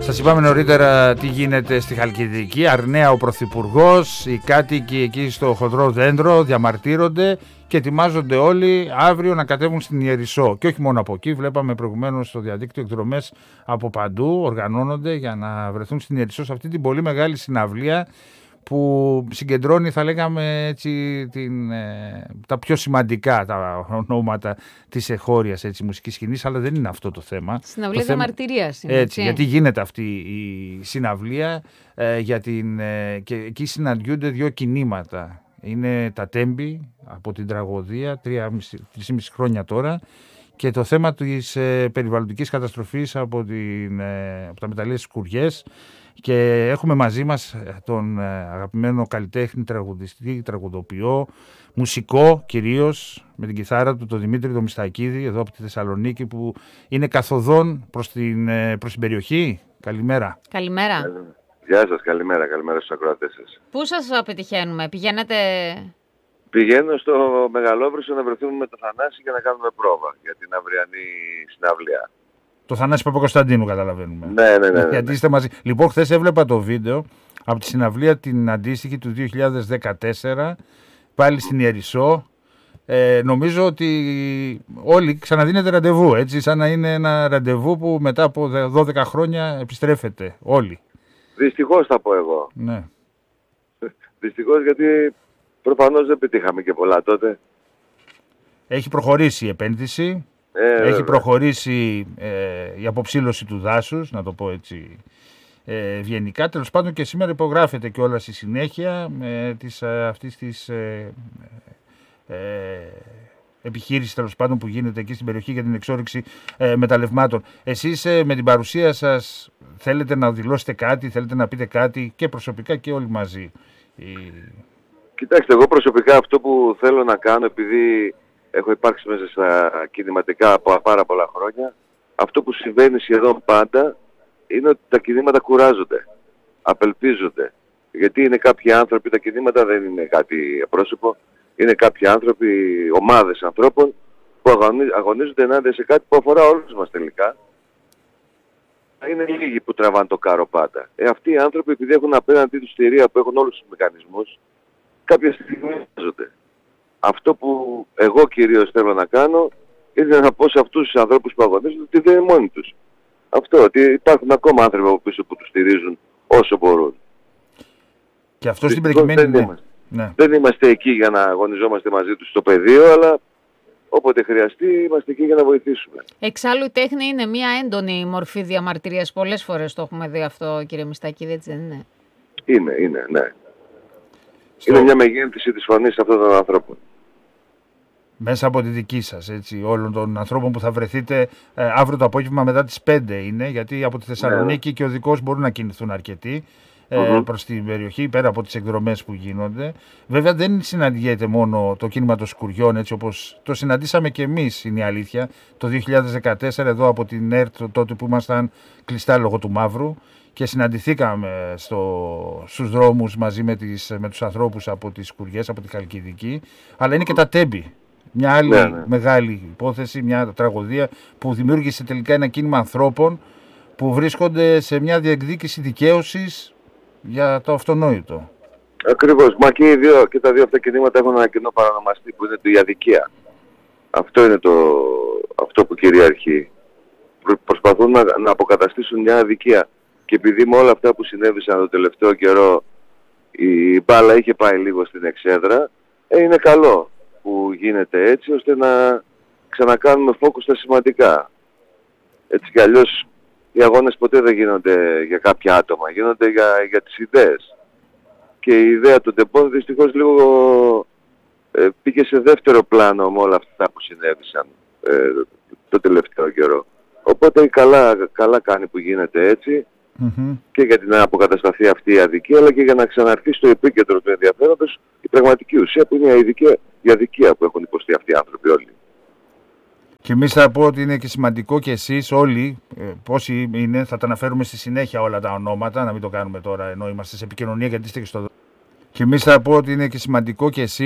Σας είπαμε νωρίτερα τι γίνεται στη Χαλκιδική. Αρναία ο Πρωθυπουργός, οι κάτοικοι εκεί στο Χοντρό Δέντρο διαμαρτύρονται και ετοιμάζονται όλοι αύριο να κατέβουν στην Ιερισσό. Και όχι μόνο από εκεί, βλέπαμε προηγουμένως στο διαδίκτυο εκδρομές από παντού οργανώνονται για να βρεθούν στην Ιερισσό σε αυτή την πολύ μεγάλη συναυλία που συγκεντρώνει, θα λέγαμε έτσι, τα πιο σημαντικά τα ονόματα της εγχώριας μουσικής σκηνής, αλλά δεν είναι αυτό το θέμα. Συναυλία διαμαρτυρίας είναι, έτσι, γιατί γίνεται αυτή η συναυλία και εκεί συναντιούνται δύο κινήματα. Είναι τα τέμπη από την τραγωδία, 3,5 χρόνια τώρα, και το θέμα της περιβαλλοντικής καταστροφής από τα μεταλλείες σκουριές. Και έχουμε μαζί μας τον αγαπημένο καλλιτέχνη, τραγουδιστή, τραγουδοποιό, μουσικό κυρίως, με την κιθάρα του, τον Δημήτρη τον Μιστακίδη, εδώ από τη Θεσσαλονίκη, που είναι καθοδόν προς την περιοχή. Καλημέρα. Καλημέρα. Γεια σας, καλημέρα στους ακροατές σας. Πού σας πετυχαίνουμε, πηγαίνετε? Πηγαίνω στο Μεγαλόβρυσο να βρεθούμε με το Θανάση για να κάνουμε πρόβα για την αυριανή συναυλία. Το Θανάση Παπακοσταντίνου καταλαβαίνουμε. Ναι. Γιατί είστε μαζί. Λοιπόν, χθες έβλεπα το βίντεο από τη συναυλία την αντίστοιχη του 2014, πάλι στην Ιερισσό. Νομίζω ότι όλοι ξαναδίνετε ραντεβού, έτσι, σαν να είναι ένα ραντεβού που μετά από 12 χρόνια επιστρέφετε όλοι. Δυστυχώς θα πω εγώ. Ναι. Δυστυχώς, γιατί προφανώς δεν πετύχαμε και πολλά τότε. Έχει προχωρήσει η επένδυση. Έχει προχωρήσει η αποψήλωση του δάσους, να το πω έτσι ευγενικά. Τέλος πάντων, και σήμερα υπογράφεται και όλα στη συνέχεια αυτής της επιχείρησης, τέλος πάντων, που γίνεται εκεί στην περιοχή για την εξόρυξη μεταλλευμάτων. Εσείς με την παρουσία σας θέλετε να δηλώσετε κάτι, θέλετε να πείτε κάτι, και προσωπικά και όλοι μαζί? Κοιτάξτε, εγώ προσωπικά αυτό που θέλω να κάνω, επειδή έχω υπάρξει μέσα στα κινηματικά από πάρα πολλά χρόνια, αυτό που συμβαίνει σχεδόν πάντα είναι ότι τα κινήματα κουράζονται, απελπίζονται. Γιατί είναι κάποιοι άνθρωποι, τα κινήματα δεν είναι κάτι απρόσωπο, είναι κάποιοι άνθρωποι, ομάδες ανθρώπων που αγωνίζονται ενάντια σε κάτι που αφορά όλους μας τελικά. Είναι λίγοι που τραβάνε το κάρο πάντα. Αυτοί οι άνθρωποι, επειδή έχουν απέναντί τους τη ρία που έχουν όλους τους μηχανισμούς, κάποια στιγμή κουράζονται. Αυτό που εγώ κυρίως θέλω να κάνω είναι να πω σε αυτούς τους ανθρώπους που αγωνίζονται ότι δεν είναι μόνοι τους. Αυτό, ότι υπάρχουν ακόμα άνθρωποι από πίσω που τους στηρίζουν όσο μπορούν. Και αυτό στην προκειμένη δεν είμαστε εκεί για να αγωνιζόμαστε μαζί τους στο πεδίο, αλλά όποτε χρειαστεί είμαστε εκεί για να βοηθήσουμε. Εξάλλου η τέχνη είναι μια έντονη μορφή διαμαρτυρίας. Πολλές φορές το έχουμε δει αυτό, κύριε Μιστακίδη, έτσι δεν είναι? Είναι, ναι. Είναι μια μεγέθυνση της φωνής αυτών των ανθρώπων. Μέσα από τη δική σας, έτσι, όλων των ανθρώπων που θα βρεθείτε αύριο το απόγευμα μετά τις 5 είναι, γιατί από τη Θεσσαλονίκη και οδικώς μπορούν να κινηθούν αρκετοί προς την περιοχή, πέρα από τις εκδρομές που γίνονται. Βέβαια δεν συναντιέται μόνο το κίνημα των σκουριών, έτσι όπως το συναντήσαμε και εμείς, είναι η αλήθεια, το 2014 εδώ από την ΕΡΤ, τότε που ήμασταν κλειστά λόγω του μαύρου, και συναντηθήκαμε στους δρόμους μαζί με τους ανθρώπους από τις σκουριές, από τη Χαλκιδική, αλλά είναι και τα τέμπη. Μια άλλη μεγάλη υπόθεση, μια τραγωδία που δημιούργησε τελικά ένα κίνημα ανθρώπων που βρίσκονται σε μια διεκδίκηση δικαίωσης για το αυτονόητο. Ακριβώς. Μα και τα δύο αυτά κινήματα έχουν ένα κοινό παρανομαστή που είναι η αδικία. Αυτό είναι αυτό που κυριαρχεί. Προσπαθούν να αποκαταστήσουν μια αδικία. Και επειδή με όλα αυτά που συνέβησαν το τελευταίο καιρό η μπάλα είχε πάει λίγο στην εξέδρα, είναι καλό που γίνεται έτσι, ώστε να ξανακάνουμε φόκους στα σημαντικά. Έτσι κι αλλιώς οι αγώνες ποτέ δεν γίνονται για κάποια άτομα, γίνονται για τις ιδέες. Και η ιδέα των τεμπών δυστυχώς λίγο πήγε σε δεύτερο πλάνο με όλα αυτά που συνέβησαν το τελευταίο καιρό. Οπότε καλά κάνει που γίνεται έτσι, και για να αποκατασταθεί αυτή η αδικία, αλλά και για να ξαναρθεί στο επίκεντρο του ενδιαφέροντος η πραγματική ουσία, που είναι η αδικία που έχουν υποστεί αυτοί οι άνθρωποι όλοι. Και εμείς θα πω ότι είναι και σημαντικό, και εσείς όλοι, πόσοι είναι, θα τα αναφέρουμε στη συνέχεια όλα τα ονόματα, να μην το κάνουμε τώρα ενώ είμαστε σε επικοινωνία, γιατί είστε και στο. Και εμείς θα πω ότι είναι και σημαντικό, και εσείς